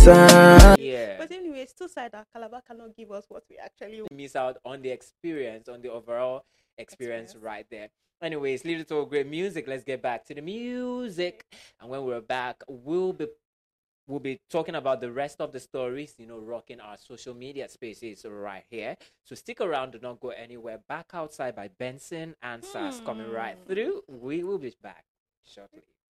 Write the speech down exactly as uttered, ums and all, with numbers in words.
Yeah. But anyway, it's still sad that Calabar cannot give us what we actually Miss out on the experience, on the overall experience, experience. right there. Anyways, leave it to great music. Let's get back to the music. And when we're back, we'll be we'll be talking about the rest of the stories, you know, rocking our social media spaces right here. So stick around, do not go anywhere. Back Outside by Benson and Sass coming right Hmm. through. We will be back shortly.